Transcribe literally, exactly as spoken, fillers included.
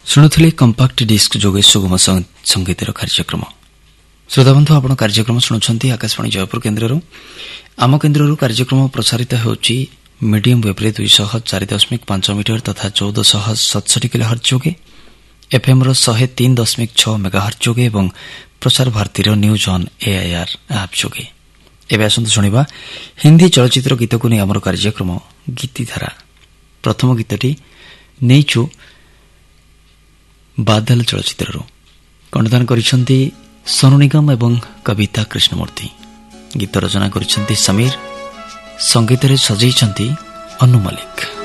ଶୁଣୁଥିଲେ compact disc ଯୋଗେ ସୁଗମ ସଙ୍ଗୀତର କାର୍ଯ୍ୟକ୍ରମ। ଶ୍ରୋତାବନ୍ଧୁ, ଆପଣ କାର୍ଯ୍ୟକ୍ରମ ଶୁଣୁଛନ୍ତି ଆକାଶବାଣୀ ଜୟପୁର କେନ୍ଦ୍ରରୁ। ଆମ କେନ୍ଦ୍ରରୁ କାର୍ଯ୍ୟକ୍ରମ ପ୍ରସାରିତ ହେଉଛି ମିଡିୟମ ୱେବ୍ରେ ଦୁଇଶହ ଚାରି ଦଶମିକ ପାଞ୍ଚ ମିଟର ତଥା ଚଉଦଶହ ସତଷଠି କିଲୋହର୍ଟ୍ଜ ଯୋଗେ, ଏଫ୍ଏମ୍ର ଶହେ ତିନି ଦଶମିକ ଛଅ ମେଗାହର୍ଟ୍ଜ ଯୋଗେ ଏବଂ ପ୍ରସାର ଭାରତୀର ନ୍ୟୁଜ୍ ଅନ୍ ଏଆଇଆର୍ ଆପ୍ ଯୋଗେ। ଏବେ ଆସନ୍ତୁ ଶୁଣିବା ହିନ୍ଦୀ ଚଳଚ୍ଚିତ୍ର ଗୀତକୁ ନେଇ ଆମର କାର୍ଯ୍ୟକ୍ରମ ଗୀତିଧାରା। ପ୍ରଥମ ଗୀତଟି ନେଇଛୁ ବାଦଲ ଚଳଚ୍ଚିତ୍ରରୁ। କଣ୍ଠଦାନ କରିଛନ୍ତି ସୋନୁ ନିଗମ ଏବଂ କବିତା କୃଷ୍ଣମୂର୍ତ୍ତି। ଗୀତ ରଚନା କରିଛନ୍ତି ସମୀର, ସଙ୍ଗୀତରେ ସଜେଇଛନ୍ତି ଅନୁ ମଲ୍ଲିକ।